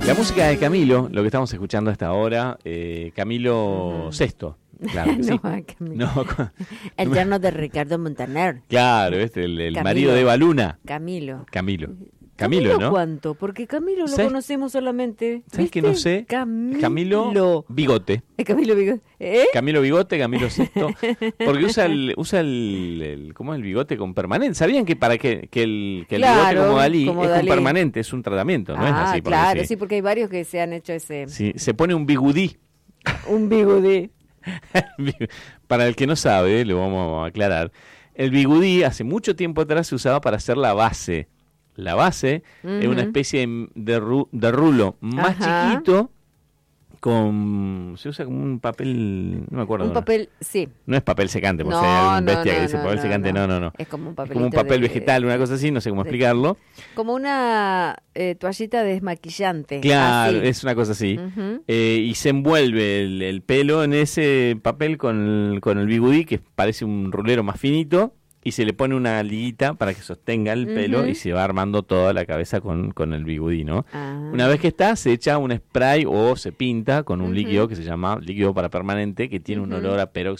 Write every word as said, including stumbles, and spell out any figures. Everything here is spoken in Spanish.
La música de Camilo, lo que estamos escuchando hasta ahora, eh, Camilo uh-huh. Sexto. Claro que no, sí. Camilo. No, con... El yerno de Ricardo Montaner. Claro, este, el, el marido de Eva Luna. Camilo. Camilo. Camilo, ¿Camilo ¿no? ¿Cuánto? Porque Camilo lo ¿Sabes? conocemos solamente. ¿Sabes que no sé? Camilo. Camilo Bigote. Camilo Bigote. ¿Eh? Camilo Bigote, Camilo Sexto. Porque usa el, usa el, el ¿cómo es el bigote con permanente? ¿Sabían que para que, que el, que el claro, bigote como Dalí como es Dalí. con permanente, es un tratamiento, no ah, es así? Claro, sí. sí, porque hay varios que se han hecho ese. Sí, se pone un bigudí. Un bigudí. Para el que no sabe, lo vamos a aclarar. El bigudí hace mucho tiempo atrás se usaba para hacer la base. La base uh-huh. es una especie de, de, ru, de rulo más Ajá. chiquito, con se usa como un papel, no me acuerdo. Un ¿no? papel, sí. No es papel secante, porque no, si hay algún no, bestia no, que dice no, papel no, secante, no, no, no. Es como un papel. Como un papel de, vegetal, una cosa así, no sé cómo de, explicarlo. Como una eh, toallita desmaquillante. Claro, así. es una cosa así. Uh-huh. Eh, y se envuelve el, el pelo en ese papel con el, con el bigudí, que parece un rulero más finito. Y se le pone una liguita para que sostenga el pelo uh-huh. y se va armando toda la cabeza con, con el bigudí, ¿no? Ah. Una vez que está, se echa un spray o se pinta con un uh-huh. líquido que se llama líquido para permanente, que tiene uh-huh. un olor a peróxido